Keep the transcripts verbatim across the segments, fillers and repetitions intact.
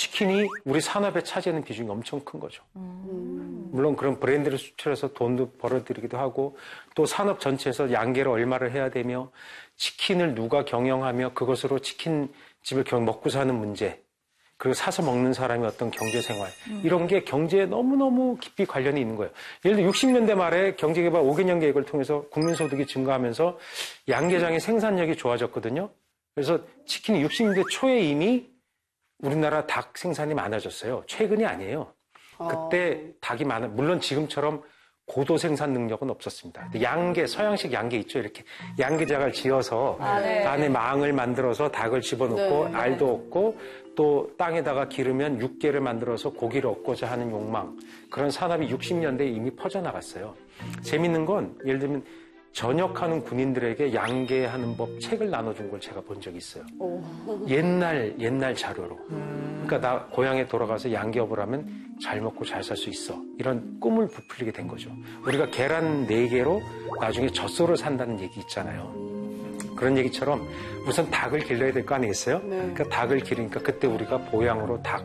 치킨이 우리 산업에 차지하는 비중이 엄청 큰 거죠. 음. 물론 그런 브랜드를 수출해서 돈도 벌어들이기도 하고 또 산업 전체에서 양계를 얼마를 해야 되며 치킨을 누가 경영하며 그것으로 치킨집을 경 먹고 사는 문제 그리고 사서 먹는 사람의 어떤 경제생활 음. 이런 게 경제에 너무너무 깊이 관련이 있는 거예요. 예를 들어 육십 년대 말에 경제개발 오 개년 계획을 통해서 국민소득이 증가하면서 양계장의 생산력이 좋아졌거든요. 그래서 치킨이 육십 년대 초에 이미 우리나라 닭 생산이 많아졌어요. 최근이 아니에요. 그때 어. 닭이 많아, 물론 지금처럼 고도 생산 능력은 없었습니다. 양계, 서양식 양계 있죠. 이렇게 양계장을 지어서 아, 네. 안에 망을 만들어서 닭을 집어넣고 네. 알도 얻고 또 땅에다가 기르면 육계를 만들어서 고기를 얻고자 하는 욕망. 그런 산업이 육십 년대에 이미 퍼져나갔어요. 재밌는 건 예를 들면 전역하는 군인들에게 양계하는 법 책을 나눠준 걸 제가 본 적이 있어요. 오. 옛날 옛날 자료로. 음. 그러니까 나 고향에 돌아가서 양계업을 하면 잘 먹고 잘 살 수 있어. 이런 꿈을 부풀리게 된 거죠. 우리가 계란 네 개로 나중에 젖소를 산다는 얘기 있잖아요. 그런 얘기처럼 우선 닭을 길러야 될 거 아니겠어요? 네. 그러니까 닭을 기르니까 그때 우리가 보양으로 닭,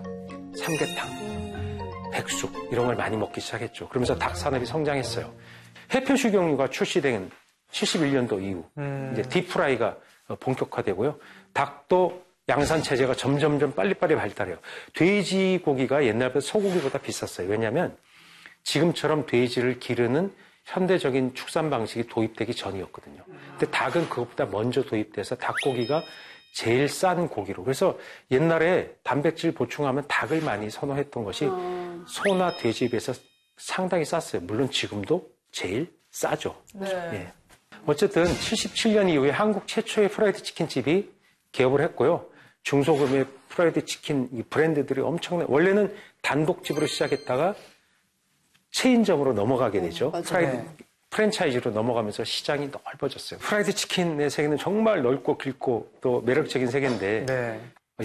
삼계탕, 백숙 이런 걸 많이 먹기 시작했죠. 그러면서 닭 산업이 성장했어요. 해표 식용유가 출시된 칠십일 년도 이후 음. 이제 딥프라이가 본격화되고요. 닭도 양산 체제가 점점점 빨리빨리 발달해요. 돼지고기가 옛날보다 소고기보다 비쌌어요. 왜냐하면 지금처럼 돼지를 기르는 현대적인 축산 방식이 도입되기 전이었거든요. 근데 닭은 그것보다 먼저 도입돼서 닭고기가 제일 싼 고기로. 그래서 옛날에 단백질 보충하면 닭을 많이 선호했던 것이 소나 돼지에 비해서 상당히 쌌어요. 물론 지금도 제일 싸죠. 네. 예. 어쨌든 칠십칠 년 이후에 한국 최초의 프라이드 치킨집이 개업을 했고요. 중소규모의 프라이드 치킨 브랜드들이 엄청나. 원래는 단독집으로 시작했다가 체인점으로 넘어가게 되죠. 음, 프라이드 프랜차이즈로 넘어가면서 시장이 넓어졌어요. 프라이드 치킨의 세계는 정말 넓고 길고 또 매력적인 세계인데 네.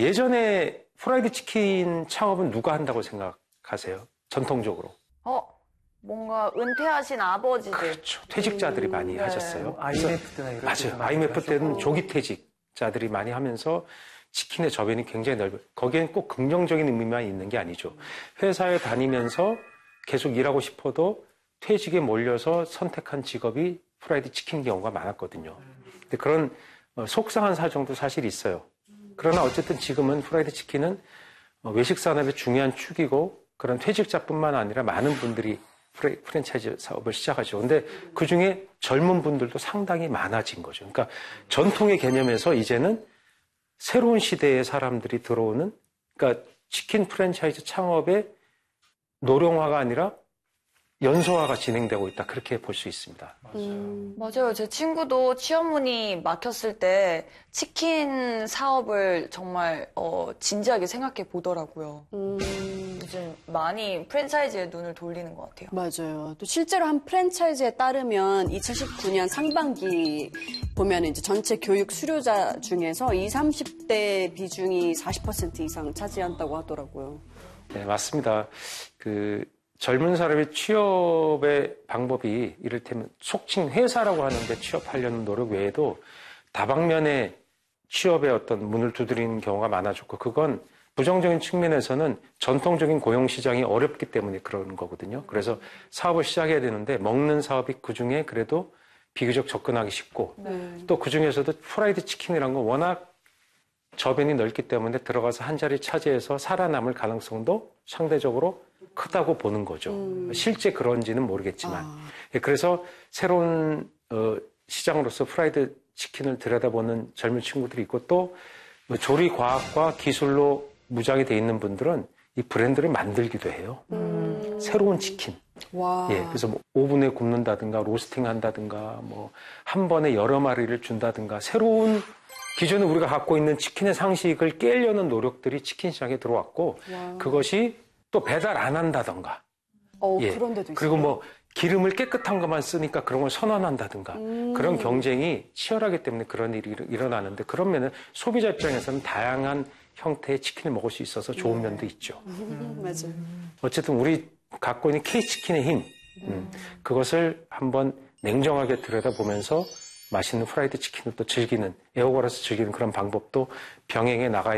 예전에 프라이드 치킨 창업은 누가 한다고 생각하세요? 전통적으로. 어? 뭔가 은퇴하신 아버지들. 그렇죠. 퇴직자들이 음, 많이 네. 하셨어요. 아이엠에프 때나 이런 맞아요. 아이엠에프 때는 조기 퇴직자들이 많이 하면서 치킨의 저변이 굉장히 넓어요. 거기엔 꼭 긍정적인 의미만 있는 게 아니죠. 회사에 다니면서 계속 일하고 싶어도 퇴직에 몰려서 선택한 직업이 프라이드 치킨인 경우가 많았거든요. 근데 그런 속상한 사정도 사실 있어요. 그러나 어쨌든 지금은 프라이드 치킨은 외식 산업의 중요한 축이고 그런 퇴직자뿐만 아니라 많은 분들이 프랜차이즈 사업을 시작하죠. 근데 그 중에 젊은 분들도 상당히 많아진 거죠. 그러니까 전통의 개념에서 이제는 새로운 시대의 사람들이 들어오는, 그러니까 치킨 프랜차이즈 창업의 노령화가 아니라 연소화가 진행되고 있다. 그렇게 볼 수 있습니다. 맞아요. 음, 맞아요. 제 친구도 취업 문의 막혔을 때 치킨 사업을 정말 어, 진지하게 생각해 보더라고요. 음. 요즘 많이 프랜차이즈에 눈을 돌리는 것 같아요. 맞아요. 또 실제로 한 프랜차이즈에 따르면 이천십구 년 상반기 보면 이제 전체 교육 수료자 중에서 이십, 삼십 대 비중이 사십 퍼센트 이상 차지한다고 하더라고요. 네, 맞습니다. 그 젊은 사람의 취업의 방법이 이를테면 속칭 회사라고 하는데 취업하려는 노력 외에도 다방면의 취업의 어떤 문을 두드리는 경우가 많아졌고 그건 부정적인 측면에서는 전통적인 고용시장이 어렵기 때문에 그러는 거거든요. 그래서 사업을 시작해야 되는데 먹는 사업이 그중에 그래도 비교적 접근하기 쉽고 네. 또 그중에서도 프라이드 치킨이라는 건 워낙 저변이 넓기 때문에 들어가서 한 자리 차지해서 살아남을 가능성도 상대적으로 크다고 보는 거죠. 음. 실제 그런지는 모르겠지만. 아. 그래서 새로운 어, 시장으로서 프라이드 치킨을 들여다보는 젊은 친구들이 있고 또 조리 과학과 기술로 무장이 돼 있는 분들은 이 브랜드를 만들기도 해요. 음. 새로운 치킨. 와. 예, 그래서 뭐 오븐에 굽는다든가 로스팅 한다든가 뭐 한 번에 여러 마리를 준다든가 새로운 기존에 우리가 갖고 있는 치킨의 상식을 깨려는 노력들이 치킨 시장에 들어왔고 와. 그것이 또 배달 안 한다던가. 어, 예. 그런 데도 있어요. 그리고 뭐 기름을 깨끗한 것만 쓰니까 그런 걸 선언한다든가. 음. 그런 경쟁이 치열하기 때문에 그런 일이 일어나는데 그런 면은 소비자 입장에서는 다양한 형태의 치킨을 먹을 수 있어서 좋은 네. 면도 있죠. 음. 맞아요. 어쨌든 우리 갖고 있는 K치킨의 힘, 음. 그것을 한번 냉정하게 들여다보면서 맛있는 프라이드 치킨을 또 즐기는, 에어걸어서 즐기는 그런 방법도 병행해 나가야